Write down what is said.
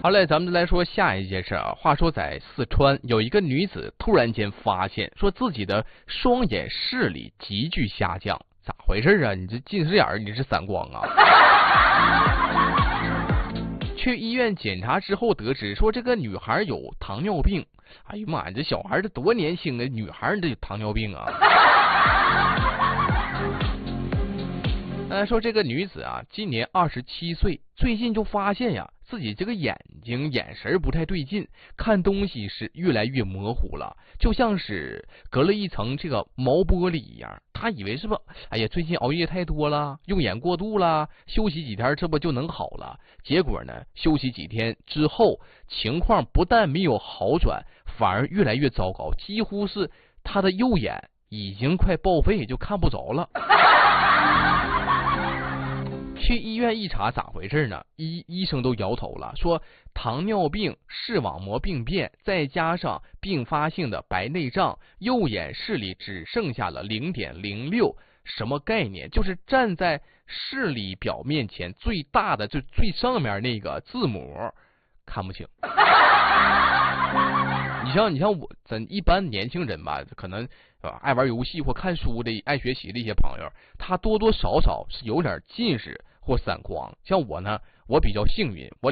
好嘞，咱们来说下一件事啊。话说在四川，有一个女子突然间发现，说自己的双眼视力急剧下降，咋回事啊？你这近视眼儿，你是散光啊？去医院检查之后得知，说这个女孩有糖尿病。哎呀妈呀，这小孩这多年轻啊，女孩这有糖尿病啊！说这个女子啊，今年27岁，最近就发现呀，自己这个眼神不太对劲，看东西是越来越模糊了，就像是隔了一层这个毛玻璃一样。她以为是不，哎呀，最近熬夜太多了，用眼过度了，休息几天这不就能好了？结果呢，休息几天之后，情况不但没有好转，反而越来越糟糕，几乎是她的右眼已经快报废，就看不着了。去医院一查，咋回事呢？医生都摇头了，说糖尿病、视网膜病变，再加上并发性的白内障，右眼视力只剩下了0.06，什么概念？就是站在视力表面前最大的就最上面那个字母看不清。你像我，咱一般年轻人吧，可能爱玩游戏或看书的、爱学习的一些朋友，他多多少少是有点近视或散光。像我呢，我比较幸运，我